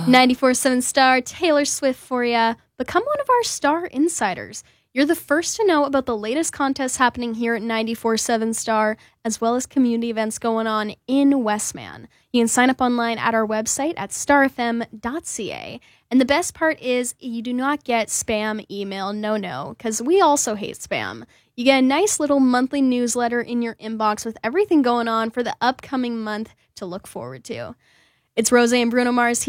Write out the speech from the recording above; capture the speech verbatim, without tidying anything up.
ninety-four point seven Star, Taylor Swift for ya. Become one of our Star Insiders. You're the first to know about the latest contests happening here at ninety-four point seven Star, as well as community events going on in Westman. You can sign up online at our website at star f m dot c a. And the best part is you do not get spam email, no, no, because we also hate spam. You get a nice little monthly newsletter in your inbox with everything going on for the upcoming month to look forward to. It's Rose and Bruno Mars